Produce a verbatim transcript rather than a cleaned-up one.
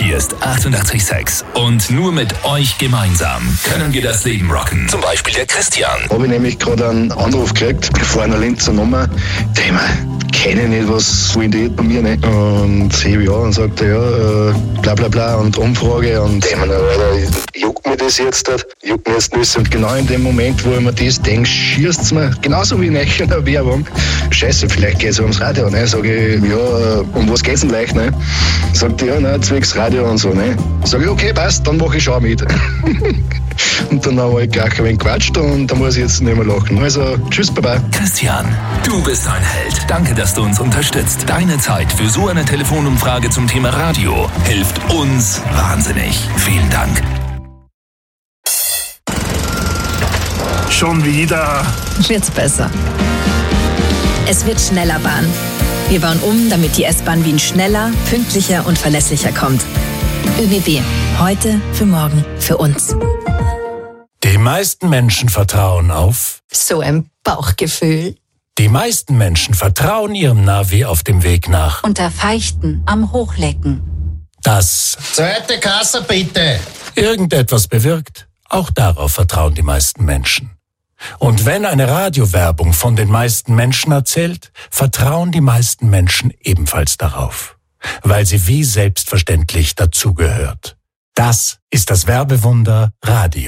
Hier ist achtundachtzig Komma sechs. Und nur mit euch gemeinsam können wir das Leben rocken. Zum Beispiel der Christian. Habe ich nämlich gerade einen Anruf gekriegt von einer Linzer Nummer. Thema, kenne ich nicht, was wollen die bei mir nicht? Und hebe ich an und sagte, ja, äh, bla bla bla und Umfrage und Thema, Alter, juckt mir das jetzt, juckt mir jetzt nicht. Und genau in dem Moment, wo ich mir das denke, schießt's mir, genauso wie in einer Werbung. Scheiße, vielleicht geht's ums Radio, ne? Sag ich, ja, um was geht's denn gleich, ne? Sagt die, ja, ne, zwecks Radio und so, ne? Sag ich, okay, passt, dann mache ich schon mit. Und dann habe ich gleich ein wenig gequatscht und da muss ich jetzt nicht mehr lachen. Also, tschüss, baba. Christian, du bist ein Held. Danke, dass du uns unterstützt. Deine Zeit für so eine Telefonumfrage zum Thema Radio hilft uns wahnsinnig. Vielen Dank. Schon wieder. Wird's besser. Es wird schneller Bahn. Wir bauen um, damit die S-Bahn Wien schneller, pünktlicher und verlässlicher kommt. ÖBB. Heute, für morgen, für uns. Die meisten Menschen vertrauen auf So ein Bauchgefühl. Die meisten Menschen vertrauen ihrem Navi auf dem Weg nach Unter Feichten am Hochlecken. das Zweite Kasse bitte. irgendetwas bewirkt. Auch darauf vertrauen die meisten Menschen. Und wenn eine Radiowerbung von den meisten Menschen erzählt, vertrauen die meisten Menschen ebenfalls darauf, weil sie wie selbstverständlich dazugehört. Das ist das Werbewunder Radio.